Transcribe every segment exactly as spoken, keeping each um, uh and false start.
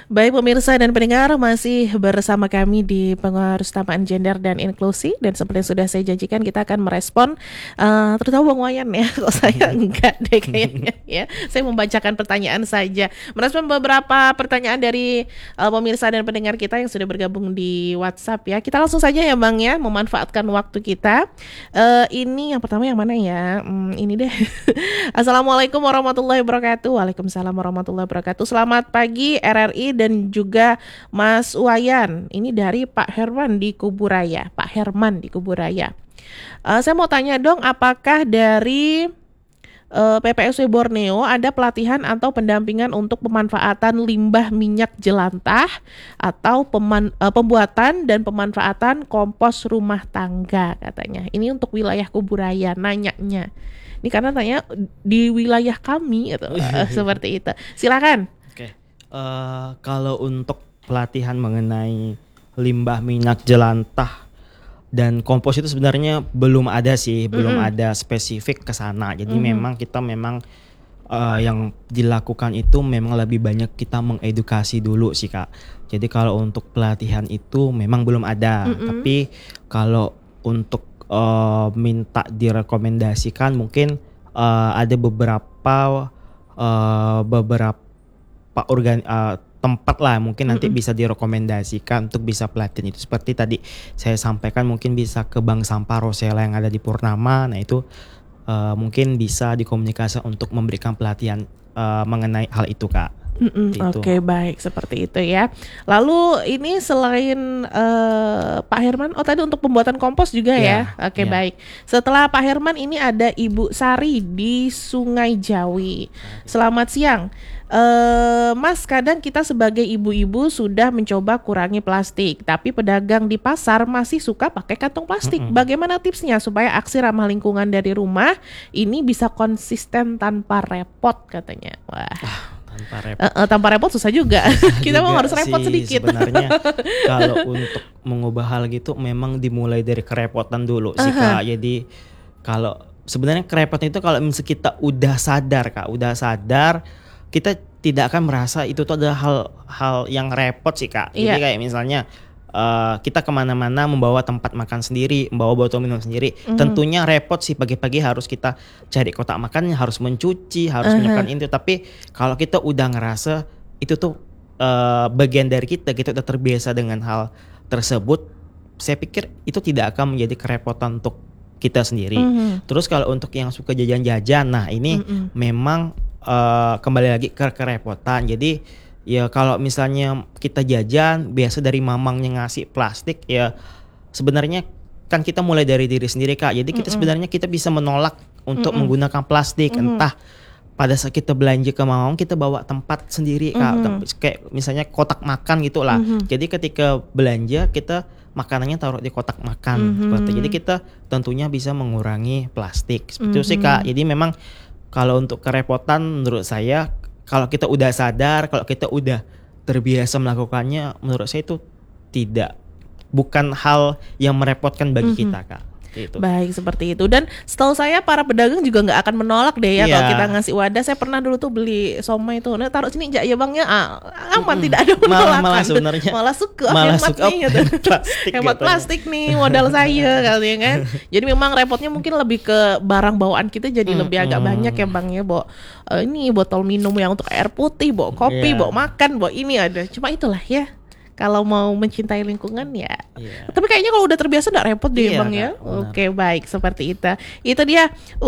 Baik pemirsa dan pendengar, masih bersama kami di Pengawas Utamaan Gender dan Inklusi. Dan seperti yang sudah saya janjikan, kita akan merespon uh, terutama Bang Wayan ya. Kok saya enggak deh kayaknya ya. Saya membacakan pertanyaan saja, merespon beberapa pertanyaan dari uh, pemirsa dan pendengar kita yang sudah bergabung di WhatsApp ya. Kita langsung saja ya Bang ya, memanfaatkan waktu kita. uh, Ini yang pertama yang mana ya? Hmm, ini deh. Assalamualaikum warahmatullahi wabarakatuh. Waalaikumsalam warahmatullahi wabarakatuh. Selamat pagi R R I dan juga Mas Wayan. Ini dari Pak Herman di Kuburaya. Pak Herman di Kuburaya. Uh, saya mau tanya dong, apakah dari uh, P P S W Borneo ada pelatihan atau pendampingan untuk pemanfaatan limbah minyak jelantah atau peman, uh, pembuatan dan pemanfaatan kompos rumah tangga katanya. Ini untuk wilayah Kuburaya nanyanya. Ini karena tanya di wilayah kami gitu. uh, seperti itu. Silakan. Uh, kalau untuk pelatihan mengenai limbah minyak jelantah dan kompos itu sebenarnya belum ada sih, mm-hmm. belum ada spesifik ke sana. Jadi mm-hmm. memang kita memang uh, yang dilakukan itu memang lebih banyak kita mengedukasi dulu sih Kak. Jadi kalau untuk pelatihan itu memang belum ada. Mm-hmm. Tapi kalau untuk uh, minta direkomendasikan mungkin uh, ada beberapa uh, beberapa Pak organ uh, tempat lah mungkin nanti mm-hmm. bisa direkomendasikan untuk bisa pelatihan itu. Seperti tadi saya sampaikan, mungkin bisa ke Bank Sampah Rosella yang ada di Purnama. Nah itu uh, mungkin bisa dikomunikasikan untuk memberikan pelatihan uh, mengenai hal itu Kak. Oke okay, baik, seperti itu ya. Lalu ini selain uh, Pak Herman, oh tadi untuk pembuatan kompos juga yeah, ya. Oke okay, yeah. Baik. Setelah Pak Herman ini ada Ibu Sari di Sungai Jawi. Selamat siang. Uh, Mas, kadang kita sebagai ibu-ibu sudah mencoba kurangi plastik, tapi pedagang di pasar masih suka pakai kantong plastik. Mm-hmm. Bagaimana tipsnya supaya aksi ramah lingkungan dari rumah ini bisa konsisten tanpa repot katanya? Wah. Tanpa repot. Uh, uh, tanpa repot susah juga. Kita mau harus repot sih, sedikit. Sebenarnya kalau untuk mengubah hal gitu memang dimulai dari kerepotan dulu sih uh-huh. Kak. Jadi kalau sebenarnya kerepotan itu kalau misalnya kita udah sadar Kak, udah sadar, kita tidak akan merasa itu tuh adalah hal-hal yang repot sih Kak. Jadi yeah. kayak misalnya uh, kita kemana-mana membawa tempat makan sendiri, membawa botol minum sendiri. Mm-hmm. Tentunya repot sih, pagi-pagi harus kita cari kotak makannya, harus mencuci, harus uh-huh. menyiapkan itu. Tapi kalau kita udah ngerasa itu tuh uh, bagian dari kita, kita udah terbiasa dengan hal tersebut, saya pikir itu tidak akan menjadi kerepotan untuk kita sendiri. Mm-hmm. Terus kalau untuk yang suka jajan-jajan, nah ini mm-hmm. memang Uh, kembali lagi ke kerepotan. Jadi ya kalau misalnya kita jajan biasa dari mamangnya ngasih plastik, ya sebenarnya kan kita mulai dari diri sendiri Kak. Jadi kita mm-hmm. sebenarnya kita bisa menolak untuk mm-hmm. menggunakan plastik. Mm-hmm. Entah pada saat kita belanja ke mamang kita bawa tempat sendiri Kak. Mm-hmm. Kayak misalnya kotak makan gitulah. Mm-hmm. Jadi ketika belanja kita makanannya taruh di kotak makan. Mm-hmm. Seperti. Jadi kita tentunya bisa mengurangi plastik. Seperti mm-hmm. itu sih Kak. Jadi memang kalau untuk kerepotan menurut saya, kalau kita udah sadar, kalau kita udah terbiasa melakukannya, menurut saya itu tidak, bukan hal yang merepotkan bagi mm-hmm. kita Kak. Gitu. Baik, seperti itu. Dan setahu saya para pedagang juga nggak akan menolak deh ya yeah. kalau kita ngasih wadah. Saya pernah dulu tuh beli somai tuh, nah taruh sini ya bang ya, ah, aman mm-hmm. tidak ada penolakan. Malah, malah sebenarnya malah suka malah hemat suka nih gitu. plastik, hemat plastik nih modal saya kali ya kan. Jadi memang repotnya mungkin lebih ke barang bawaan kita jadi mm-hmm. lebih agak banyak ya bang ya, bawa uh, ini botol minum yang untuk air putih, bawa kopi, yeah. bawa makan, bawa ini ada. Cuma itulah ya. Kalau mau mencintai lingkungan ya, yeah. tapi kayaknya kalau udah terbiasa nggak repot deh yeah, bang ya. Benar. Oke baik, seperti itu. Itu dia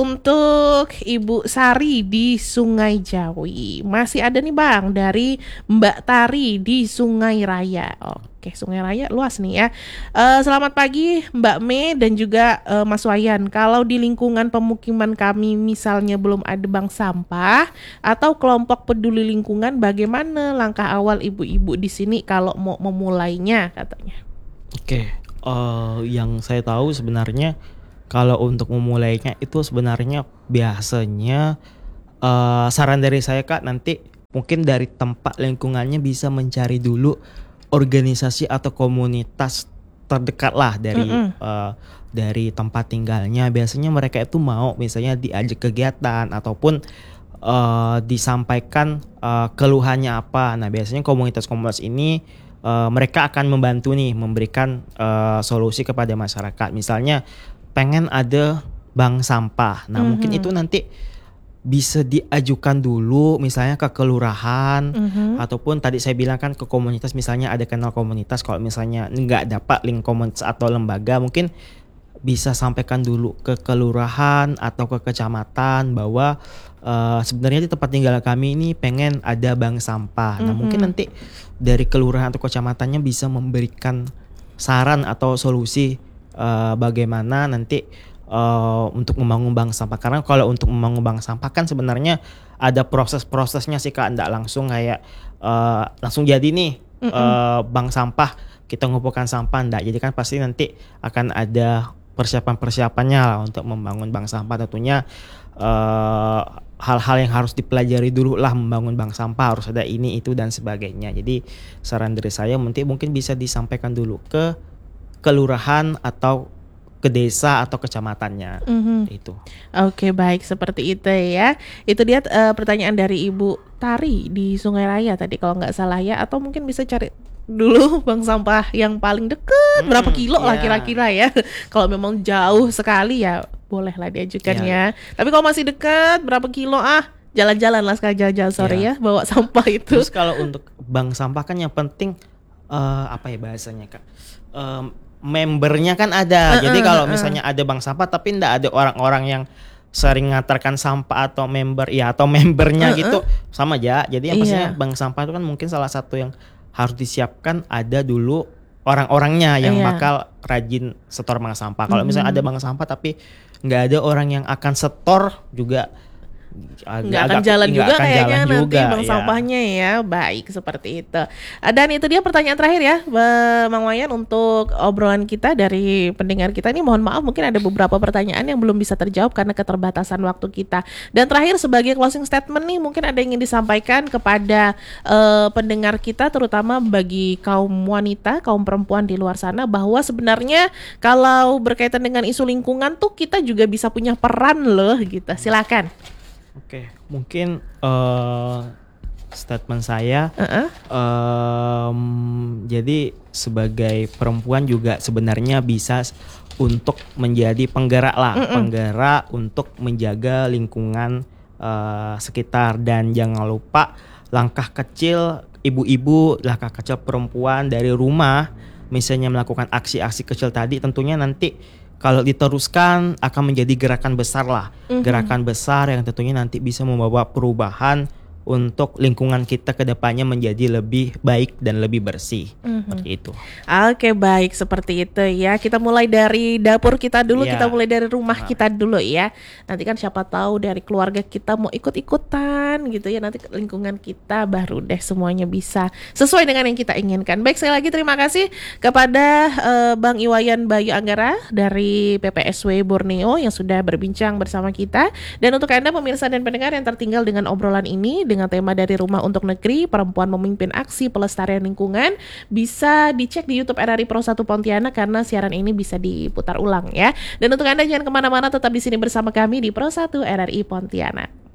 untuk Ibu Sari di Sungai Jawi. Masih ada nih bang dari Mbak Tari di Sungai Raya. Oke, Sungai Raya luas nih ya. Uh, selamat pagi Mbak Me dan juga uh, Mas Wayan. Kalau di lingkungan pemukiman kami misalnya belum ada bank sampah atau kelompok peduli lingkungan, bagaimana langkah awal ibu-ibu di sini kalau mau memulainya katanya? Oke, uh, yang saya tahu sebenarnya kalau untuk memulainya itu sebenarnya biasanya uh, saran dari saya Kak, nanti mungkin dari tempat lingkungannya bisa mencari dulu organisasi atau komunitas terdekat lah dari mm-hmm. uh, dari tempat tinggalnya. Biasanya mereka itu mau misalnya diajak kegiatan ataupun uh, disampaikan uh, keluhannya apa. Nah biasanya komunitas-komunitas ini uh, mereka akan membantu nih memberikan uh, solusi kepada masyarakat. Misalnya pengen ada bank sampah. Nah mm-hmm. mungkin itu nanti bisa diajukan dulu misalnya ke kelurahan mm-hmm. ataupun tadi saya bilang kan ke komunitas, misalnya ada kenal komunitas. Kalau misalnya nggak dapat link komunitas atau lembaga, mungkin bisa sampaikan dulu ke kelurahan atau ke kecamatan bahwa uh, sebenarnya di tempat tinggal kami ini pengen ada bank sampah. Mm-hmm. Nah mungkin nanti dari kelurahan atau kecamatannya bisa memberikan saran atau solusi uh, bagaimana nanti Uh, untuk membangun bank sampah. Karena kalau untuk membangun bank sampah kan sebenarnya ada proses-prosesnya sih Kak, enggak langsung kayak uh, langsung jadi nih uh, bank sampah kita ngumpulkan sampah, enggak. Jadi kan pasti nanti akan ada persiapan-persiapannya lah untuk membangun bank sampah. Tentunya uh, hal-hal yang harus dipelajari dulu lah membangun bank sampah, harus ada ini itu dan sebagainya. Jadi saran dari saya mungkin mungkin bisa disampaikan dulu ke kelurahan atau ke desa atau kecamatannya. Mm-hmm. Itu. Oke, baik, seperti itu ya. Itu dia uh, pertanyaan dari Ibu Tari di Sungai Raya tadi kalau nggak salah ya. Atau mungkin bisa cari dulu bank sampah yang paling deket, hmm, berapa kilo yeah. lah kira-kira ya. Kalau memang jauh sekali ya bolehlah diajukan yeah. ya. Tapi kalau masih dekat, berapa kilo ah, jalan-jalan lah sekali jalan-jalan sore yeah. ya, bawa sampah itu. Terus kalau untuk bank sampah kan yang penting uh, apa ya bahasanya Kak? Um, membernya kan ada. Uh, Jadi kalau uh, misalnya ada bank sampah tapi enggak ada orang-orang yang sering ngantarkan sampah atau member ya atau membernya uh, uh. gitu sama aja. Jadi yang pastinya yeah. bank sampah itu kan mungkin salah satu yang harus disiapkan ada dulu orang-orangnya yang yeah. bakal rajin setor bank sampah. Kalau mm-hmm. misalnya ada bank sampah tapi nggak ada orang yang akan setor juga nggak akan jalan juga akan kayaknya jalan nanti juga, bank ya. Sampahnya ya. Baik, seperti itu. Dan itu dia pertanyaan terakhir ya Bang Wayan untuk obrolan kita dari pendengar kita ini. Mohon maaf mungkin ada beberapa pertanyaan yang belum bisa terjawab karena keterbatasan waktu kita. Dan terakhir sebagai closing statement nih, mungkin ada yang ingin disampaikan kepada uh, pendengar kita, terutama bagi kaum wanita, kaum perempuan di luar sana, bahwa sebenarnya kalau berkaitan dengan isu lingkungan tuh kita juga bisa punya peran loh gitu. Silakan. Oke, mungkin uh, statement saya, uh-uh. um, jadi sebagai perempuan juga sebenarnya bisa untuk menjadi penggerak lah, uh-uh. penggerak untuk menjaga lingkungan uh, sekitar. Dan jangan lupa langkah kecil ibu-ibu, langkah kecil perempuan dari rumah, misalnya melakukan aksi-aksi kecil tadi, tentunya nanti kalau diteruskan akan menjadi gerakan besar lah, mm-hmm. gerakan besar yang tentunya nanti bisa membawa perubahan untuk lingkungan kita ke depannya menjadi lebih baik dan lebih bersih. Mm-hmm. Seperti itu. Oke, baik, seperti itu ya. Kita mulai dari dapur kita dulu, yeah. kita mulai dari rumah nah. kita dulu ya. Nanti kan siapa tahu dari keluarga kita mau ikut-ikutan gitu ya. Nanti lingkungan kita baru deh semuanya bisa sesuai dengan yang kita inginkan. Baik, sekali lagi terima kasih kepada uh, Bang Iwayan Bayu Anggara dari P P S W Borneo yang sudah berbincang bersama kita. Dan untuk Anda pemirsa dan pendengar yang tertinggal dengan obrolan ini dengan tema dari Rumah untuk Negeri, Perempuan Memimpin Aksi Pelestarian Lingkungan, bisa dicek di YouTube R R I Pro satu Pontianak karena siaran ini bisa diputar ulang ya. Dan untuk Anda jangan kemana-mana, tetap di sini bersama kami di Pro satu R R I Pontianak.